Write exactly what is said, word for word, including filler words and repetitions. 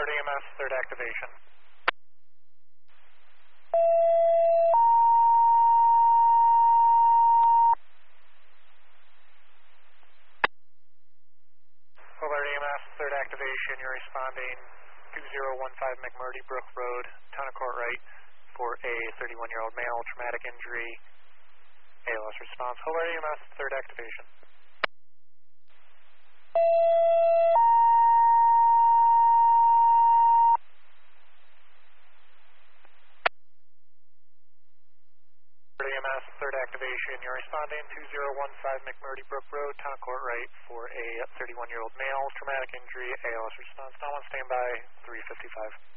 Hobart E M S, third activation. Hobart E M S, third activation. You're responding two zero one five McMurdy Brook Road, Town of Courtright, for a thirty-one-year-old male, traumatic injury, A L S response. Hobart E M S, third activation. Hobart E M S, third activation. You're responding two zero one five McMurdy Brook Road, Town of Courtright, for a thirty-one-year-old male, traumatic injury, A L S response. Now on standby, three fifty-five.